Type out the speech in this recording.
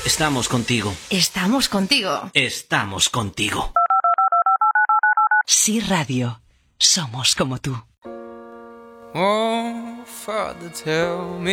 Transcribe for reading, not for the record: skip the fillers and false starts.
Estamos contigo. Estamos contigo. Estamos contigo. Sí Radio. Somos como tú. Oh, Father, tell me